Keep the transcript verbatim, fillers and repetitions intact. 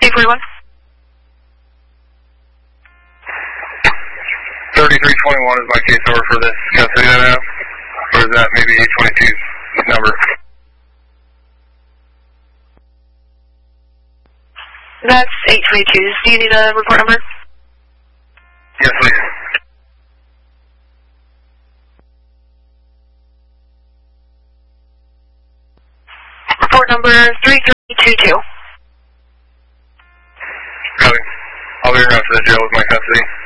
eight forty-one. thirty-three twenty-one is my case order for this custody that I have. Or is that maybe eight twenty-two's number? That's eight twenty-two's. Do you need a report number? Yes, please. Report number three three two two. Copy. I'll be around to the jail with my custody.